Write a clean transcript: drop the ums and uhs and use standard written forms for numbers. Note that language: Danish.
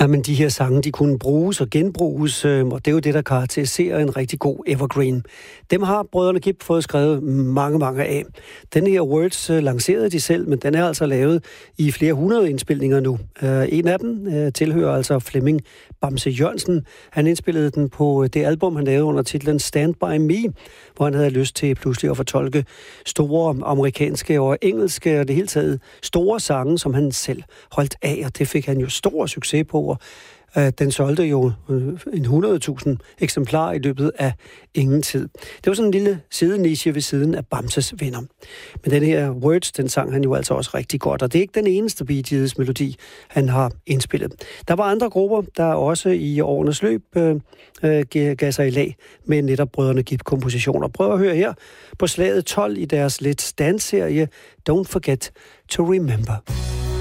Jamen, de her sange, de kunne bruges og genbruges, og det er jo det, der karakteriserer en rigtig god evergreen. Dem har brødrene Gibb fået skrevet mange af. Den her Words lancerede de selv, men den er altså lavet i flere hundrede indspilninger nu. En af dem tilhører altså Flemming Bamse Jørgensen. Han indspillede den på det album, han lavede under titlen Stand By Me, hvor han havde lyst til pludselig at fortolke store amerikanske og engelske og det hele taget store sange, som han selv holdt af, og det fik han jo stor succes på. Den solgte jo 100.000 eksemplarer i løbet af ingen tid. Det var sådan en lille sideniche ved siden af Bamses venner. Men den her Words, den sang han jo altså også rigtig godt, og det er ikke den eneste Bee Gees melodi, han har indspillet. Der var andre grupper, der også i årenes løb gav sig i lag med netop brødrene Gibb-kompositioner. Prøv at høre her på slaget 12 i deres Let's Dance-serie Don't Forget to Remember.